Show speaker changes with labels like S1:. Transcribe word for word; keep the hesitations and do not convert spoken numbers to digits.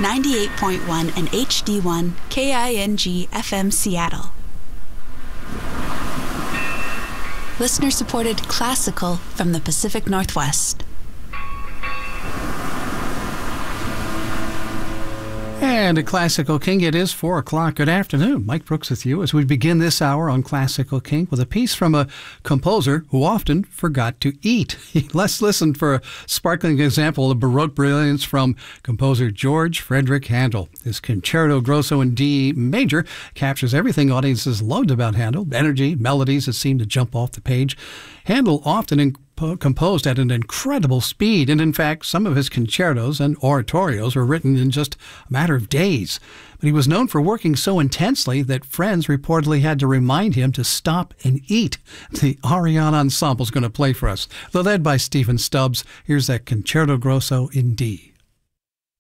S1: ninety-eight point one and H D one K I N G F M Seattle. Listener-supported classical from the Pacific Northwest.
S2: And at Classical King, it is four o'clock. Good afternoon. Mike Brooks with you as we begin this hour on Classical King with a piece from a composer who often forgot to eat. Let's listen for a sparkling example of Baroque brilliance from composer George Frederick Handel. His Concerto Grosso in D major captures everything audiences loved about Handel: energy, melodies that seem to jump off the page. Handel often in composed at an incredible speed, and in fact, some of his concertos and oratorios were written in just a matter of days. But he was known for working so intensely that friends reportedly had to remind him to stop and eat. The Ariane Ensemble is going to play for us. They're led by Stephen Stubbs. Here's that Concerto Grosso in D.